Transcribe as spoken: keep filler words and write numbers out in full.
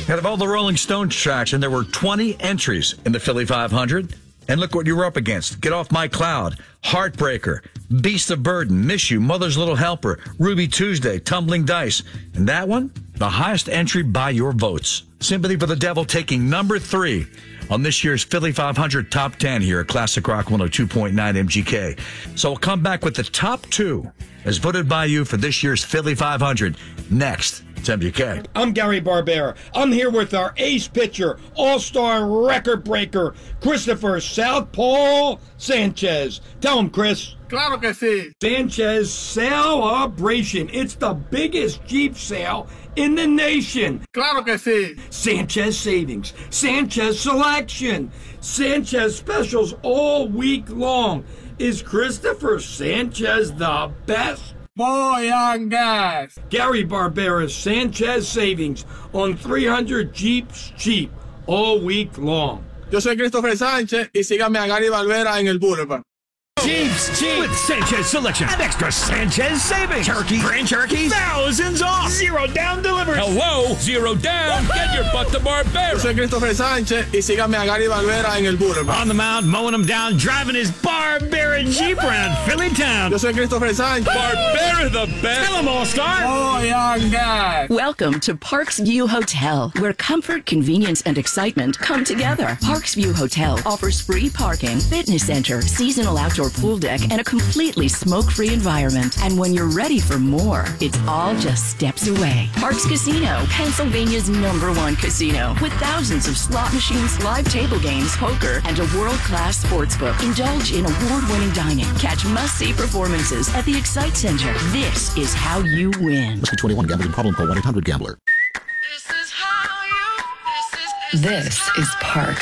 Out of all the Rolling Stones tracks, and there were twenty entries in the Philly five hundred. And look what you were up against. Get Off My Cloud, Heartbreaker, Beast of Burden, Miss You, Mother's Little Helper, Ruby Tuesday, Tumbling Dice. And that one, the highest entry by your votes. Sympathy for the Devil taking number three on this year's Philly five hundred Top ten here at Classic Rock one oh two point nine M G K. So we'll come back with the top two as voted by you for this year's Philly five hundred next. It's M G K. I'm Gary Barbera. I'm here with our ace pitcher, all-star record breaker, Christopher Southpaw Sanchez. Tell him, Chris. Claro que sí. Sanchez Celebration. It's the biggest Jeep sale in the nation. Claro que sí. Sanchez Savings, Sanchez Selection, Sanchez Specials all week long. Is Christopher Sanchez the best? Boy on gas. Gary Barbera's Sanchez Savings on three hundred Jeeps cheap all week long. Yo soy Christopher Sánchez y síganme a Gary Barbera en el Boulevard. Jeeps cheap with Sanchez Selection and extra Sanchez Savings. Turkey, Grand Cherokee, thousands off. Zero down delivery. Hello, zero down. Get your butt to Barbera. Yo soy Christopher Sánchez y síganme a Gary Barbera en el Boulevard. On the mound, mowing them down, driving his Barbera Jeep around Philly town. Yo soy Christopher Sánchez. Barbera the best. Tell 'em, all-star. Boy on gas. Welcome to Parks View Hotel, where comfort, convenience, and excitement come together. Parks View Hotel offers free parking, fitness center, seasonal outdoor pool deck, and a completely smoke-free environment. And when you're ready for more, it's all just steps away. Parks Casino, Pennsylvania's number one casino, with thousands of slot machines, live table games, poker, and a world-class sportsbook. Indulge in award-winning dining. Catch must-see performances at the Excite Center. This is how you win. Must be twenty-one. Gambling problem. Call one eight hundred gambler. This is Parks.